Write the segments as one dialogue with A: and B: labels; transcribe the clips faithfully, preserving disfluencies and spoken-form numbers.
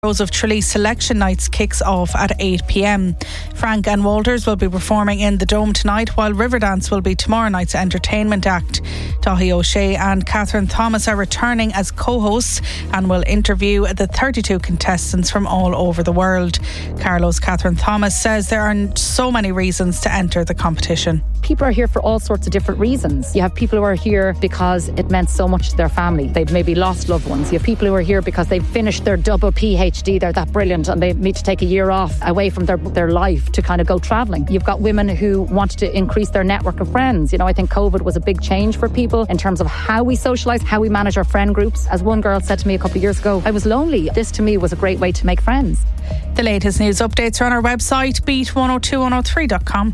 A: Rose of Tralee Selection Nights kicks off at eight p.m. Frank and Walters will be performing in the Dome tonight, while Riverdance will be tomorrow night's entertainment act. Daithí O'Shea and Catherine Thomas are returning as co-hosts and will interview the thirty-two contestants from all over the world. Carlo's Catherine Thomas says there are so many reasons to enter the competition.
B: People are here for all sorts of different reasons. You have people who are here because it meant so much to their family. They've maybe lost loved ones. You have people who are here because they've finished their double PhD. They're that brilliant and they need to take a year off away from their, their life to kind of go travelling. You've got women who want to increase their network of friends. You know, I think COVID was a big change for people in terms of how we socialise, how we manage our friend groups. As one girl said to me a couple of years ago, I was lonely. This to me was a great way to make friends.
A: The latest news updates are on our website, beat one oh two one oh three dot com.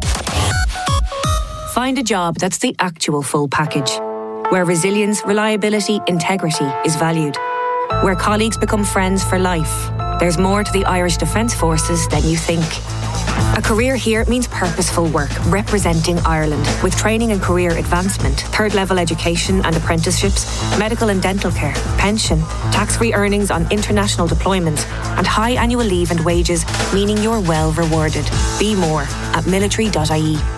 C: Find a job that's the actual full package, where resilience, reliability, integrity is valued, where colleagues become friends for life. There's more to the Irish Defence Forces than you think. A career here means purposeful work representing Ireland, with training and career advancement, third level education and apprenticeships, medical and dental care, pension, tax-free earnings on international deployments, and high annual leave and wages, meaning you're well rewarded. Be more at military dot I E.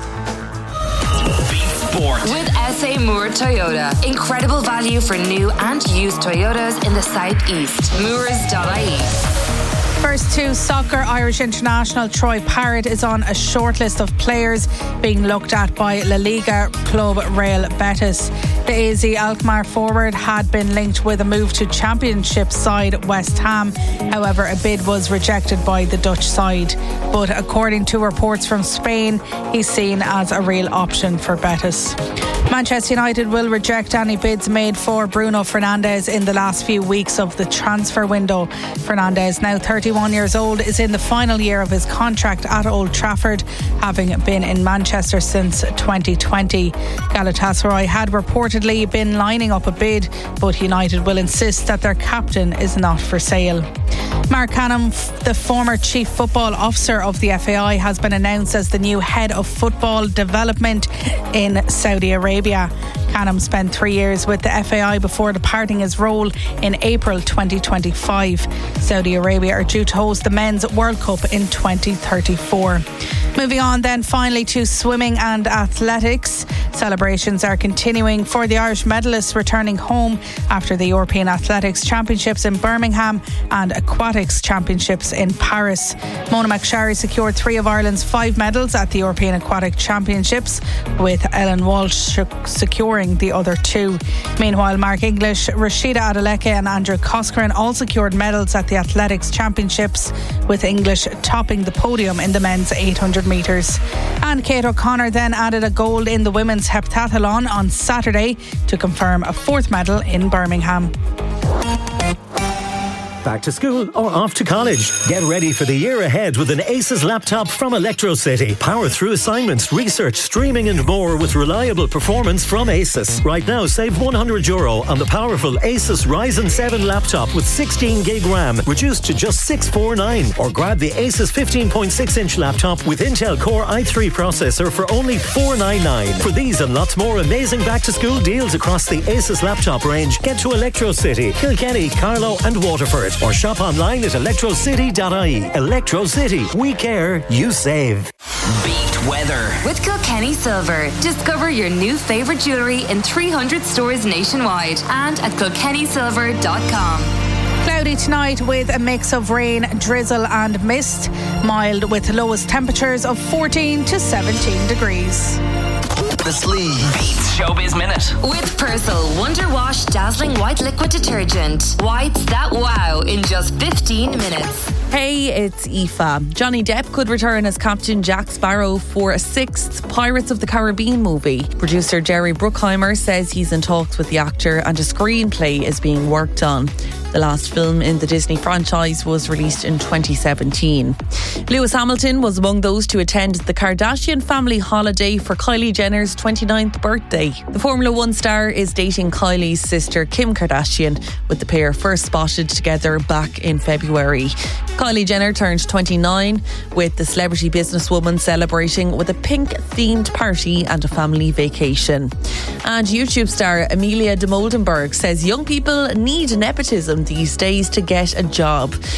D: With S A Moore Toyota. Incredible value for new and used Toyotas in the southeast. moores dot I E.
A: First to soccer, Irish international Troy Parrott is on a short list of players being looked at by La Liga club Real Betis. The A Z Alkmaar forward had been linked with a move to Championship side West Ham. However, a bid was rejected by the Dutch side. But according to reports from Spain, he's seen as a real option for Betis. Manchester United will reject any bids made for Bruno Fernandes in the last few weeks of the transfer window. Fernandes, now thirty-one years old, is in the final year of his contract at Old Trafford, having been in Manchester since twenty twenty. Galatasaray had reportedly been lining up a bid, but United will insist that their captain is not for sale. Mark Canham, the former chief football officer of the F A I, has been announced as the new head of football development in Saudi Arabia. Canham spent three years with the F A I before departing his role in April twenty twenty-five. Saudi Arabia are due to host the Men's World Cup in twenty thirty-four. Moving on then finally to swimming and athletics. Celebrations are continuing for the Irish medalists returning home after the European Athletics Championships in Birmingham and Aquatics Championships in Paris. Mona McSharry secured three of Ireland's five medals at the European Aquatic Championships, with Ellen Walsh securing the other two. Meanwhile, Mark English, Rashida Adeleke and Andrew Coscoran all secured medals at the Athletics Championships, with English topping the podium in the men's eight hundred metres. And Kate O'Connor then added a gold in the women's heptathlon on Saturday to confirm a fourth medal in Birmingham.
E: Back to school or off to college? Get ready for the year ahead with an Asus laptop from Electrocity. Power through assignments, research, streaming and more with reliable performance from Asus. Right now, save one hundred euro on the powerful Asus Ryzen seven laptop with sixteen gig RAM, reduced to just six hundred forty-nine. Or grab the Asus fifteen point six inch laptop with Intel Core i three processor for only four hundred ninety-nine. For these and lots more amazing back to school deals across the Asus laptop range, get to Electrocity, Kilkenny, Carlow and Waterford. Or shop online at electro city dot I E. Electro City. We care, you save.
D: Beat weather with Kilkenny Silver. Discover your new favourite jewellery in three hundred stores nationwide and at kilkenny silver dot com.
A: Cloudy tonight with a mix of rain, drizzle and mist. Mild with lowest temperatures of fourteen to seventeen degrees.
F: The Sleeve Beats Showbiz Minute
D: with Persil Wonder Wash Dazzling White Liquid Detergent. Whites that wow in just fifteen minutes.
G: Hey, it's Aoife. Johnny Depp could return as Captain Jack Sparrow for a sixth Pirates of the Caribbean movie. Producer Jerry Bruckheimer says he's in talks with the actor and a screenplay is being worked on. The last film in the Disney franchise was released in twenty seventeen. Lewis Hamilton was among those to attend the Kardashian family holiday for Kylie Jenner's twenty-ninth birthday. The Formula One star is dating Kylie's sister Kim Kardashian, with the pair first spotted together back in February. Kylie Jenner turned twenty-nine, with the celebrity businesswoman celebrating with a pink-themed party and a family vacation. And YouTube star Amelia de Moldenberg says young people need nepotism these days to get a job.